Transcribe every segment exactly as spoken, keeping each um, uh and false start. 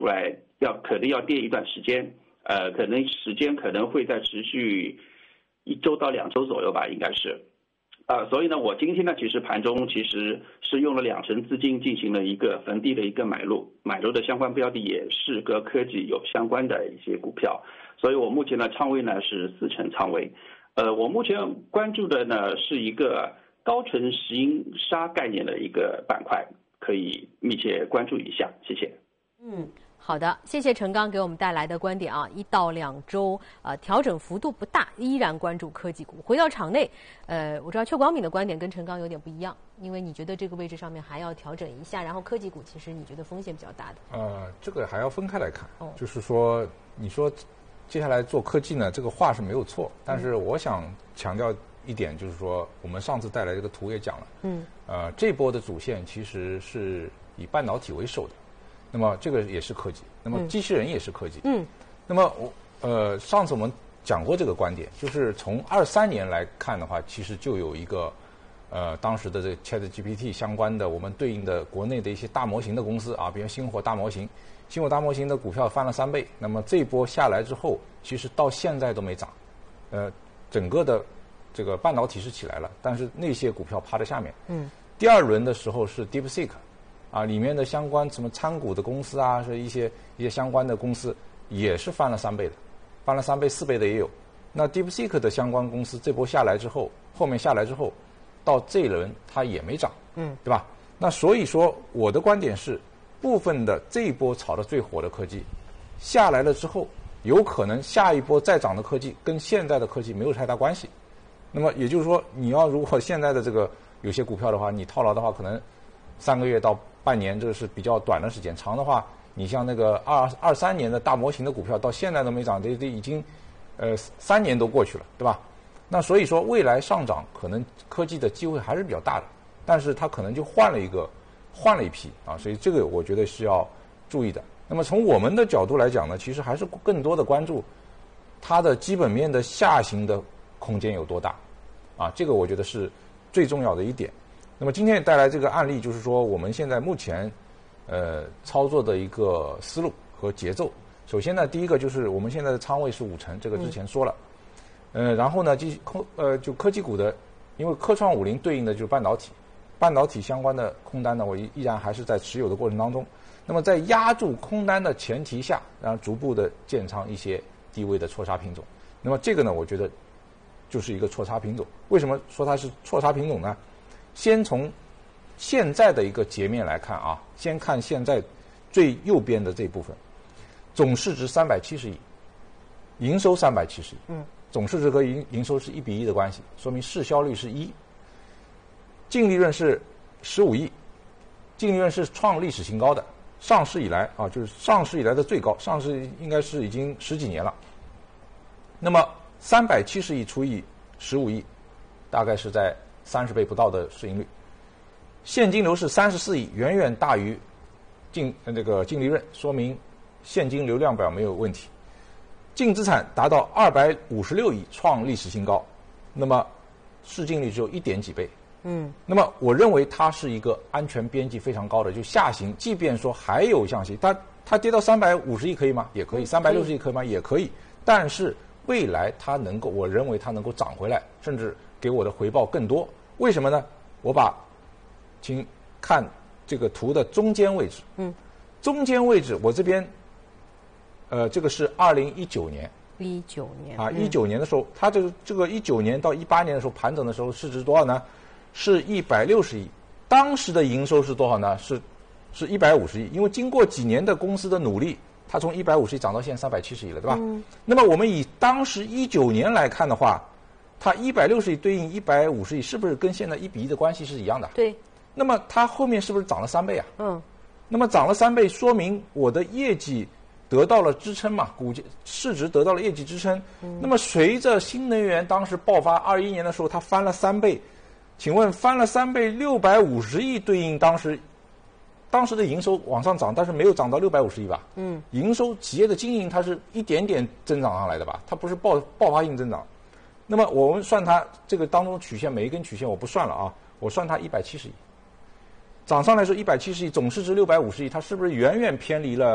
来要可能要跌一段时间，呃，可能时间可能会在持续一周到两周左右吧，应该是。呃，所以呢，我今天呢，其实盘中其实是用了两成资金进行了一个逢低的一个买入，买入的相关标的也是跟科技有相关的一些股票，所以我目前的仓位呢是四成仓位。呃，我目前关注的呢是一个高纯石英砂概念的一个板块，可以密切关注一下，谢谢。 嗯。好的，谢谢陈刚给我们带来的观点啊，一到两周，呃，调整幅度不大，依然关注科技股。回到场内，呃，我知道邱广敏的观点跟陈刚有点不一样，因为你觉得这个位置上面还要调整一下，然后科技股其实你觉得风险比较大的。 呃，这个还要分开来看，哦、就是说，你说接下来做科技呢，这个话是没有错，但是我想强调一点，就是说，我们上次带来这个图也讲了，嗯，呃，这波的主线其实是以半导体为首的。那么这个也是科技，那么机器人也是科技。嗯，那么我呃上次我们讲过这个观点，就是从二三年来看的话，其实就有一个呃当时的这个 ChatGPT 相关的我们对应的国内的一些大模型的公司啊，比如星火大模型，星火大模型的股票翻了三倍，那么这一波下来之后，其实到现在都没涨，呃，整个的这个半导体是起来了，但是那些股票趴在下面。嗯，第二轮的时候是 DeepSeek。啊，里面的相关什么参股的公司啊，是一些一些相关的公司也是翻了三倍的，翻了三倍四倍的也有。那 DeepSeek 的相关公司这波下来之后，后面下来之后，到这一轮它也没涨，嗯，对吧？那所以说我的观点是，部分的这一波炒得最火的科技下来了之后，有可能下一波再涨的科技跟现在的科技没有太大关系。那么也就是说，你要如果现在的这个有些股票的话，你套牢的话，可能三个月到半年，这个是比较短的时间。长的话，你像那个二二三年的大模型的股票，到现在都没涨，这这已经呃三年都过去了，对吧？那所以说，未来上涨可能科技的机会还是比较大的，但是它可能就换了一个换了一批啊，所以这个我觉得是要注意的。那么从我们的角度来讲呢，其实还是更多的关注它的基本面的下行的空间有多大啊，这个我觉得是最重要的一点。那么今天也带来这个案例，就是说我们现在目前呃操作的一个思路和节奏。首先呢，第一个就是我们现在的仓位是五成，这个之前说了。嗯、呃，然后呢，就科呃就科技股的，因为科创五零对应的就是半导体，半导体相关的空单呢，我依依然还是在持有的过程当中。那么在压住空单的前提下，然后逐步的建仓一些低位的错杀品种。那么这个呢，我觉得就是一个错杀品种。为什么说它是错杀品种呢？先从现在的一个截面来看啊，先看现在最右边的这部分，总市值三百七十亿，营收三百七十亿，嗯，总市值和营营收是一比一的关系，说明市销率是一，净利润是十五亿，净利润是创历史新高的，上市以来啊，就是上市以来的最高，上市应该是已经十几年了。那么三百七十亿除以十五亿，大概是在三十倍不到的市盈率，现金流是三十四亿，远远大于净这个净利润，说明现金流量表没有问题。净资产达到二百五十六亿，创历史新高，那么市净率只有一点几倍。嗯，那么我认为它是一个安全边际非常高的，就下行，即便说还有向行，它它跌到三百五十亿可以吗？也可以，三百六十亿可以吗？也可以，但是未来它能够，我认为它能够涨回来，甚至给我的回报更多。为什么呢？我把，请看这个图的中间位置。嗯，中间位置我这边，呃，这个是二零一九年。 一九年啊，一九年的时候，它这个这个一九年到一八年的时候盘整的时候，市值多少呢？是一百六十亿。当时的营收是多少呢？是是一百五十亿。因为经过几年的公司的努力，它从一百五十亿涨到现在三百七十亿了，对吧？嗯。那么我们以当时一九年来看的话，它一百六十亿对应一百五十亿，是不是跟现在一比一的关系是一样的？ 对。那么它后面是不是涨了三倍啊？ 嗯。 那么涨了三倍，说明我的业绩得到了支撑嘛，股价市值得到了业绩支撑。嗯。那么随着新能源当时爆发，二一年的时候它翻了三倍，请问翻了三倍，六百五十亿对应当时，当时的营收往上涨，但是没有涨到六百五十亿吧？嗯。营收企业的经营它是一点点增长上来的吧？它不是爆爆发性增长。那么我们算它这个当中曲线，每一根曲线我不算了啊，我算它一百七十亿，涨上来说一百七十亿，总市值六百五十亿，它是不是远远偏离了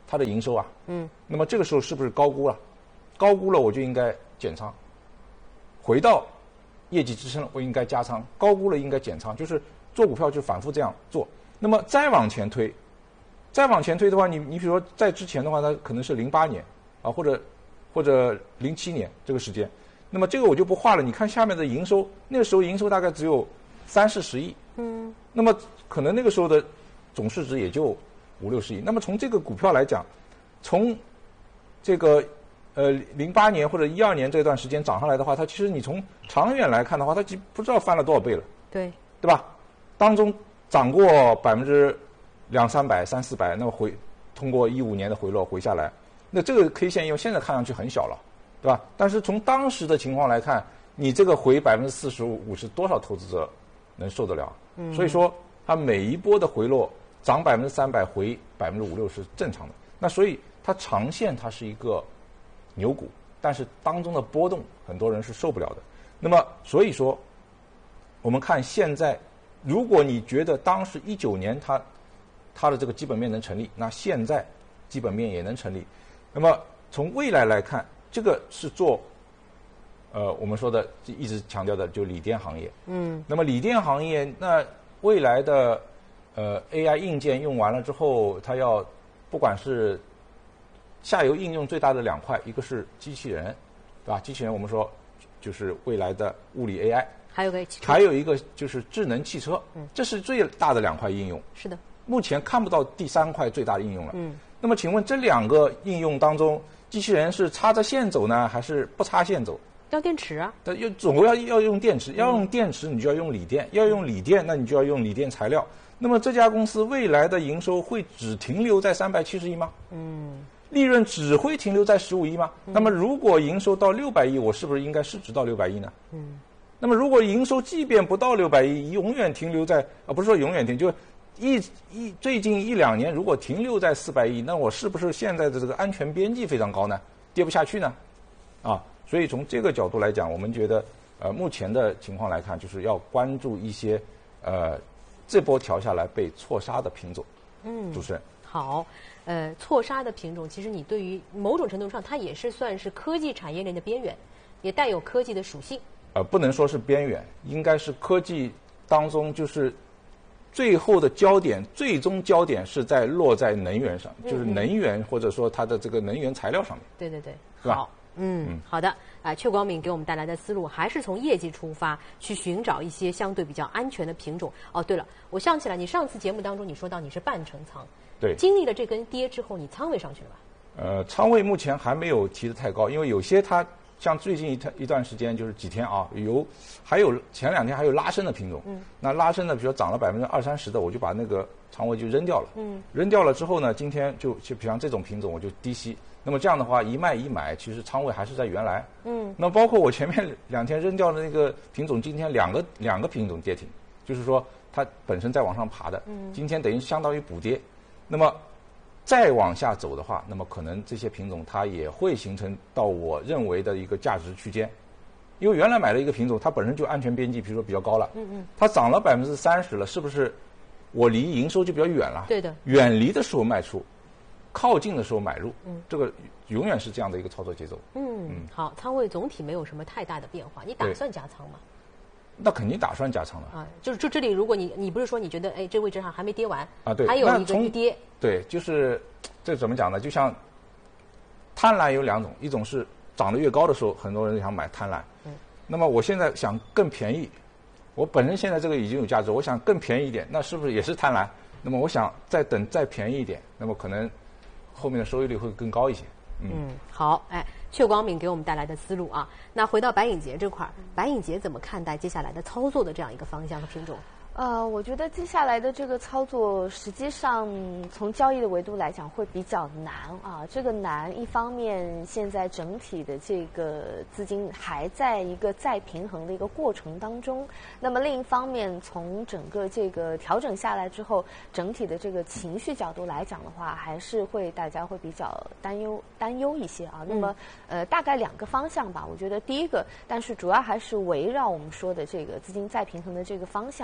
它的营收啊，嗯，那么这个时候是不是高估了？高估了我就应该减仓，回到业绩支撑了我应该加仓，高估了应该减仓，就是做股票就反复这样做。那么再往前推，再往前推的话，你你比如说在之前的话，它可能是零八年啊，或者或者零七年这个时间，那么这个我就不画了。你看下面的营收，那个时候营收大概只有三四十亿，嗯，那么可能那个时候的总市值也就五六十亿。那么从这个股票来讲，从这个呃零八年或者一二年这段时间涨上来的话，它其实你从长远来看的话，它不知道翻了多少倍了， 对对吧？当中涨过百分之两三百、三四百，那么回通过一五年的回落回下来，那这个 K 线因为现在看上去很小了，对吧？但是从当时的情况来看，你这个回百分之四十五、五十，多少投资者能受得了？嗯，所以说它每一波的回落涨百分之三百，回百分之五六是正常的。那所以它长线它是一个牛股，但是当中的波动很多人是受不了的。那么所以说，我们看现在，如果你觉得当时一九年它它的这个基本面能成立，那现在基本面也能成立。那么从未来来看，这个是做呃我们说的一直强调的就锂电行业。嗯。那么锂电行业，那未来的呃 A I 硬件用完了之后，它要不管是下游应用最大的两块，一个是机器人，对吧？机器人我们说就是未来的物理 A I， 还有个还有一个就是智能汽车，嗯，这是最大的两块应用。 是的。 目前看不到第三块最大的应用了。嗯。那么请问这两个应用当中，机器人是插着线走呢，还是不插线走？ 要电池啊。 但要总归要要用电池，要用电池你就要用锂电，要用锂电那你就要用锂电材料。那么这家公司未来的营收会只停留在三百七十亿吗？嗯。利润只会停留在十五亿吗？嗯。那么如果营收到六百亿，我是不是应该市值到六百亿呢？嗯。那么如果营收即便不到六百亿，永远停留在啊，不是说永远停，就一一最近一两年如果停留在四百亿，那我是不是现在的这个安全边际非常高呢？跌不下去呢？啊，所以从这个角度来讲，我们觉得呃目前的情况来看，就是要关注一些呃这波调下来被错杀的品种。嗯，主持人。 好，呃，错杀的品种，其实你对于某种程度上，它也是算是科技产业链的边缘，也带有科技的属性。 呃，不能说是边缘，应该是科技当中就是最后的焦点，最终焦点是在落在能源上，嗯、就是能源或者说它的这个能源材料上面。 对对对， 是吧？ 好，嗯，嗯好的。啊，阙光敏给我们带来的思路还是从业绩出发，去寻找一些相对比较安全的品种。哦，对了，我想起来，你上次节目当中你说到你是半成仓， 对， 经历了这根跌之后，你仓位上去了吧？ 呃，仓位目前还没有提得太高，因为有些它。像最近一段一段时间，就是几天啊，有还有前两天还有拉升的品种，嗯，那拉升的，比如说涨了百分之二三十的，我就把那个仓位就扔掉了，嗯，扔掉了之后呢，今天就就比方这种品种我就低吸，那么这样的话一卖一买，其实仓位还是在原来，嗯，那包括我前面两天扔掉的那个品种，今天两个两个品种跌停，就是说它本身在往上爬的，嗯，今天等于相当于补跌，那么。再往下走的话，那么可能这些品种它也会形成到我认为的一个价值区间，因为原来买了一个品种，它本身就安全边际，比如说比较高了，嗯嗯，它涨了百分之三十了，是不是我离营收就比较远了？ 对的， 远离的时候卖出，靠近的时候买入，嗯，这个永远是这样的一个操作节奏。 嗯，嗯好，仓位总体没有什么太大的变化，你打算加仓吗？ 那肯定打算加仓了啊！就是就这里，如果你你不是说你觉得哎这位置上还没跌完啊？对， 还有一个一跌。 对，就是这怎么讲呢？就像贪婪有两种，一种是涨得越高的时候，很多人想买贪婪。嗯。那么我现在想更便宜，我本身现在这个已经有价值，我想更便宜一点，那是不是也是贪婪？那么我想再等再便宜一点，那么可能后面的收益率会更高一些。 嗯，嗯好，哎。阙光敏给我们带来的思路啊，那回到白影节这块儿，白影节怎么看待接下来的操作的这样一个方向和品种？ 呃，我觉得接下来的这个操作，实际上从交易的维度来讲会比较难啊。这个难，一方面现在整体的这个资金还在一个再平衡的一个过程当中，那么另一方面，从整个这个调整下来之后，整体的这个情绪角度来讲的话，还是会大家会比较担忧担忧一些啊。那么呃，大概两个方向吧。我觉得第一个，但是主要还是围绕我们说的这个资金再平衡的这个方向啊。那么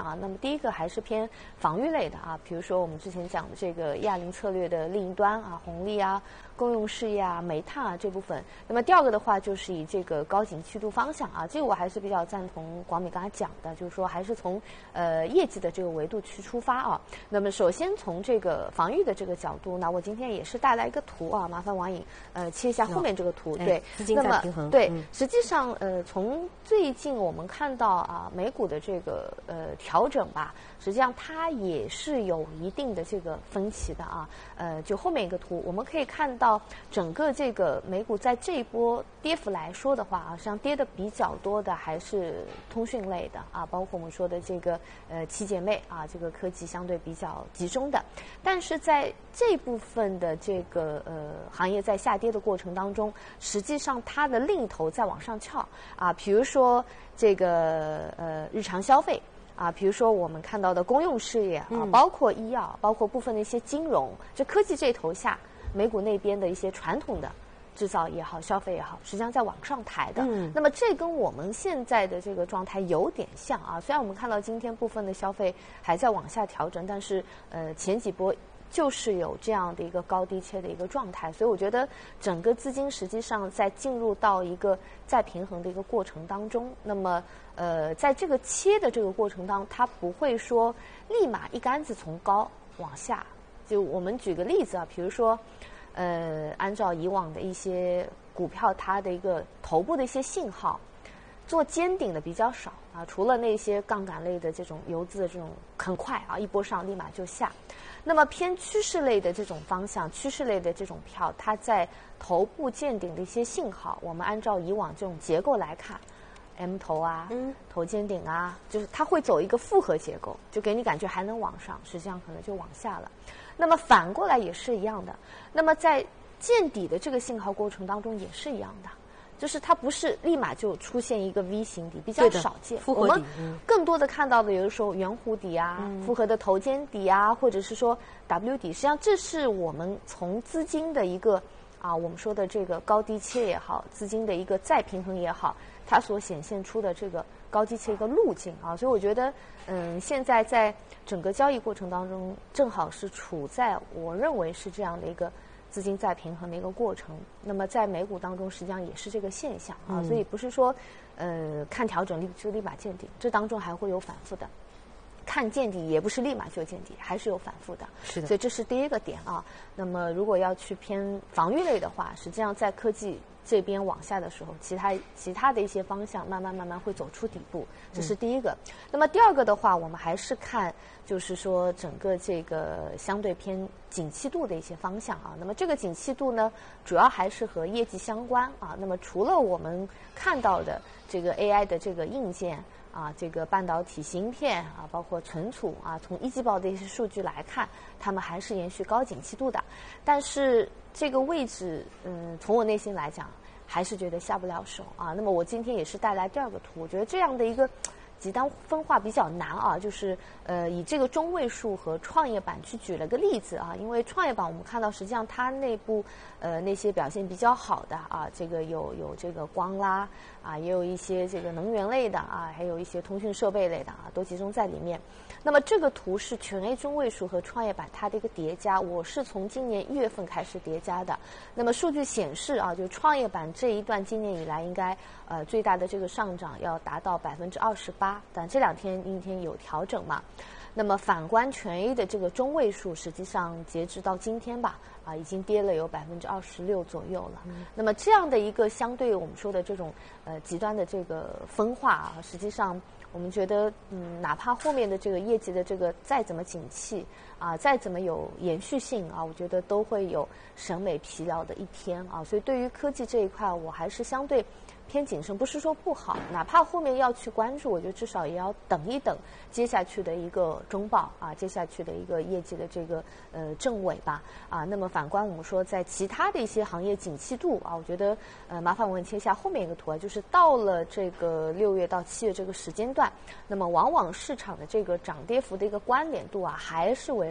第一个还是偏防御类的啊，比如说我们之前讲的这个亚零策略的另一端啊，红利啊、公用事业啊、煤炭啊这部分。那么第二个的话，就是以这个高景气度方向啊，这个我还是比较赞同广美刚才讲的，就是说还是从呃业绩的这个维度去出发啊。那么首先从这个防御的这个角度，那我今天也是带来一个图啊，麻烦王颖呃切一下后面这个图，对， 资金在平衡。 对，实际上呃从最近我们看到啊美股的这个呃调整吧，实际上它也是有一定的这个分歧的啊。呃，就后面一个图，我们可以看到整个这个美股在这一波跌幅来说的话啊，实际上跌的比较多的还是通讯类的啊，包括我们说的这个呃七姐妹啊，这个科技相对比较集中的。但是在这部分的这个呃行业在下跌的过程当中，实际上它的另一头在往上翘啊，比如说这个呃日常消费。啊，比如说我们看到的公用事业啊， 嗯、 包括医药，包括部分的一些金融，这科技这一头下，美股那边的一些传统的制造也好、消费也好，实际上在往上抬的。 嗯、 那么这跟我们现在的这个状态有点像啊。虽然我们看到今天部分的消费还在往下调整，但是呃前几波就是有这样的一个高低切的一个状态，所以我觉得整个资金实际上在进入到一个再平衡的一个过程当中。那么呃，在这个切的这个过程当中，它不会说立马一竿子从高往下。就我们举个例子啊，比如说，呃，按照以往的一些股票它的一个头部的一些信号，做尖顶的比较少啊，除了那些杠杆类的这种游资的这种很快啊，一波上立马就下。那么偏趋势类的这种方向，趋势类的这种票，它在头部见顶的一些信号，我们按照以往这种结构来看。M 头啊， 嗯， 头肩顶啊，就是它会走一个复合结构，就给你感觉还能往上，实际上可能就往下了。那么反过来也是一样的。那么在见底的这个信号过程当中也是一样的，就是它不是立马就出现一个 V 型底，比较少见。 复合底， 我们更多的看到的有的时候圆弧底啊，嗯、复合的头肩底啊，或者是说 W 底，实际上这是我们从资金的一个啊，我们说的这个高低切也好，资金的一个再平衡也好。它所显现出的这个高低切一个路径啊，所以我觉得，嗯，现在在整个交易过程当中，正好是处在我认为是这样的一个资金再平衡的一个过程。那么在美股当中，实际上也是这个现象啊， 嗯、 所以不是说，呃，看调整立就立马见顶，这当中还会有反复的。看见底也不是立马就见底，还是有反复的。 是的。 所以这是第一个点啊。那么如果要去偏防御类的话，实际上在科技这边往下的时候，其他其他的一些方向慢慢慢慢会走出底部，这是第一个。嗯、那么第二个的话，我们还是看就是说整个这个相对偏景气度的一些方向啊。那么这个景气度呢，主要还是和业绩相关啊。那么除了我们看到的这个 A I 的这个硬件。啊，这个半导体芯片啊，包括存储啊，从一季报的一些数据来看，他们还是延续高景气度的。但是这个位置，嗯，从我内心来讲，还是觉得下不了手啊。那么我今天也是带来第二个图，我觉得这样的一个极端分化比较难啊，就是呃以这个中位数和创业板去举了个例子啊，因为创业板我们看到实际上它内部呃那些表现比较好的啊，这个有有这个光啦啊，也有一些这个能源类的啊，还有一些通讯设备类的啊，都集中在里面。那么这个图是全 A 中位数和创业板它的一个叠加，我是从今年一月份开始叠加的。那么数据显示啊，就创业板这一段今年以来应该呃最大的这个上涨要达到百分之二十八，但这两天今天有调整嘛。那么反观全 A 的这个中位数，实际上截止到今天吧，啊，已经跌了有百分之二十六左右了。嗯、那么这样的一个相对我们说的这种呃极端的这个分化啊，实际上我们觉得，嗯，哪怕后面的这个业绩的这个再怎么景气啊，再怎么有延续性啊，我觉得都会有审美疲劳的一天啊。所以对于科技这一块，我还是相对偏谨慎，不是说不好，哪怕后面要去关注，我觉得至少也要等一等接下去的一个中报啊，接下去的一个业绩的这个呃正尾吧啊。那么反观我们说在其他的一些行业景气度啊，我觉得呃麻烦我们切一下后面一个图啊，就是到了这个六月到七月这个时间段，那么往往市场的这个涨跌幅的一个关联度啊，还是围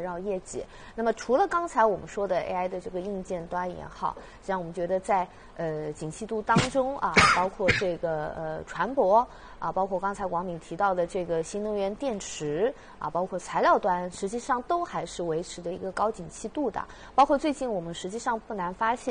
围绕业绩。那么除了刚才我们说的 A I 的这个硬件端也好，实际上我们觉得在呃景气度当中啊，包括这个呃船舶啊，包括刚才广敏提到的这个新能源电池啊，包括材料端，实际上都还是维持的一个高景气度的。包括最近我们实际上不难发现。